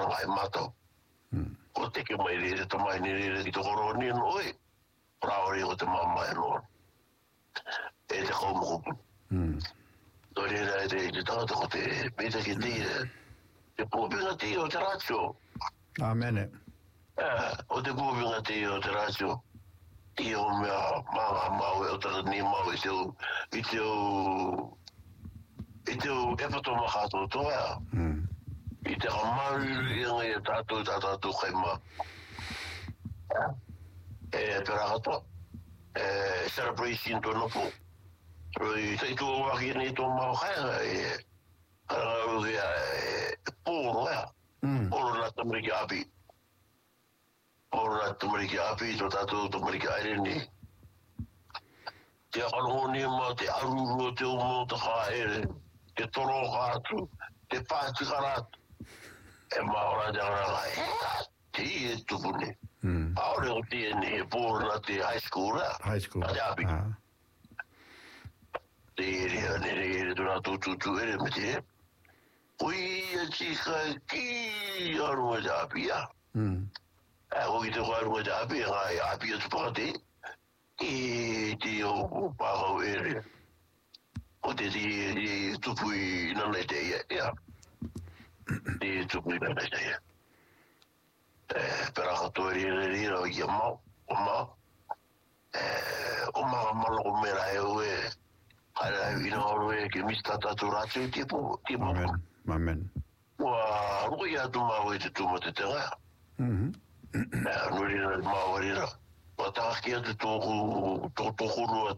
ngai mato. O te ke mai rere to mai ni rere ki to koroni no oi. Praori o te mamma no. E te komo ko. Do rere te tata ko te peta ki te. Te pōpinga te o te ratio. Amen. O te pōpinga te o te ratio. Te o mea mau e o tata ni mau i te o epato makato toa. I te kamaru i ngai e tātou kai ma. Pera katoa. Celebration to nopo. Roi te tu o waki ni tō mau kai pōro ea. Pōro nā tamariki api. Pōro nā tamariki api, tō tātou tamariki aere ni. Te akarongo ma te aruru te umo te haere. Te toro kātu. Te pāti karatu. E maora jangara te i e tupuni. Aore o te ni e pōro nā te high school ea. High school. Te api. Te ere ane tō nā tōtutu ere me te e. Ui a tika ki arunga te api a. O ki te koe arunga te api, ngai api a tupakate. I te o pākau ere. O te tupui nanai te ia. Te tupui nanai te ia. Pera katoa rira o ia mau. O mau. O mau maloko mera e oe. Haere ina oro e ke mista tatu ratu te po. Amen. Wa ruko ia tu mau e te tuma te tenga. Nuri na mau rira. Wa taki atu tōku rua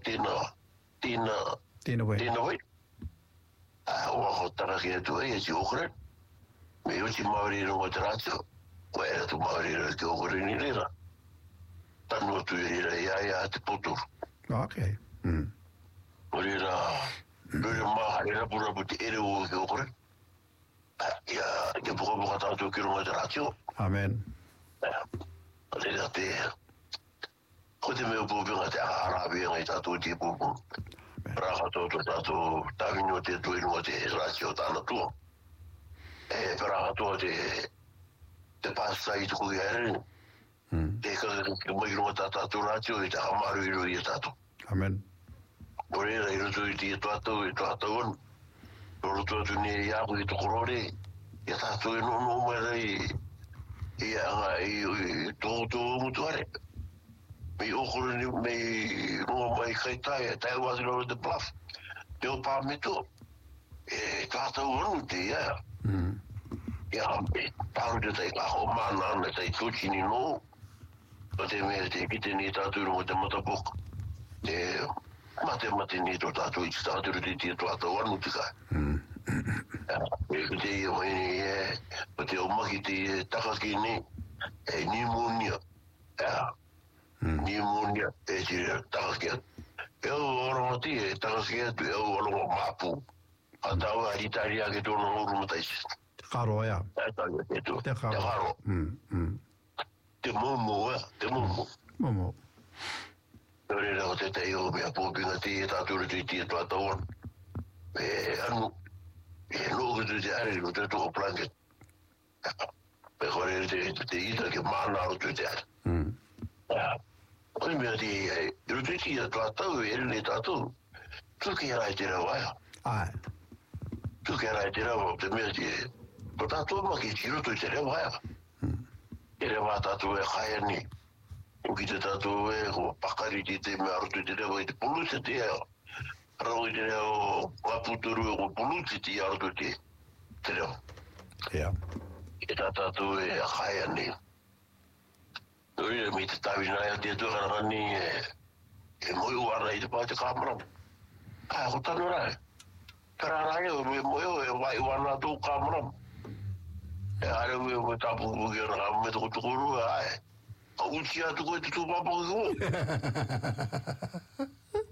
tina wei. Wa ho taki atu e si okre. Me uchi mau rira wa te ratu. Wa era tu mau rira te okre ni rira. Tanu atu rira ia te poturu. Okay. Rira maha rira pura puti ere o ke okre. Ia, ke puka tātou ki runga te ratio. Amen. Rira te, ko te mea pūpinga te aharabi ngai tātou te pūpū. Raka tātou tāwinyo te tuinua te ratio tāna tua. Raka tua te pāsai tuku ki aere. Te kaka mai runga tātou ratio i te hamaru i rui e tātou. Amen. O rira i rutu i te tātou i tātou anu. Roto atu ni iaku i tokorore. Ia tātou e nono mai rei. Ia anga i tō mutuare. Mei okoro ni mei roa mai kaitai. Tai wasi roro te bluff. Te o pāmeto. Tātou anu te ia. Ia paru te tai kako mana ana tai tuchi ni no. O te mea te kite ni tātou rungo te matapok. Te mate ni tō tātou i tātou te tia tātou anu te kai. Te i o ene o te o maki te takaki ni pneumonia. Pneumonia e te takaki atu. E o oronga ti e takaki atu e o oronga mapu. A tau a ritari ake tōna uru mataisi. Te karo ea. Te karo. Te momo ea. Te momo. Momo. Rera o te tei o mea pōpinga te e tātou te tia tātou anu. Anu. Logo te are o te toko blanket. Pe kore te ita ke mana o te are. Koi mea te rutu ti a tātou e ere tātou. Tuki rai te rau aia. Ai. Tuki rai te rau te mea te o tātou maki ti rutu te rau aia. E rewa tātou e khaia ni. O ki te tātou e ko pakari te mea rutu te rau e te puluta te ea. Rau i te reo waputuru e ko puluti ti arotu te reo. Ia. E tātou e khaia ni. Nui mi te tawina e te tukaranga ni e moi uara i te pā te kāmara. Ko tanu rai. Pera rai o me moi o e wai uana tō kāmara. E are ue o tāpu kuki ana me toko tukuru e ae. A uchi atu koe te tūpapa kuki o.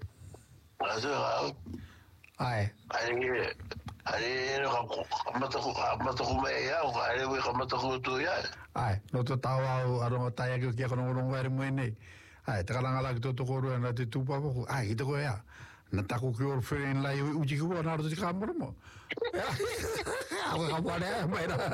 Ai. Are mataku mai ia o are we mataku tu ia. Ai, no to tau au aronga tai ki ki kono rongo ere mo nei. Ai, te kalanga la ki to koru na te tupa ko. Ai, te ko ia. Na taku ki or friend lai uji ko na ro te kamera mo. Ai, ka pare mai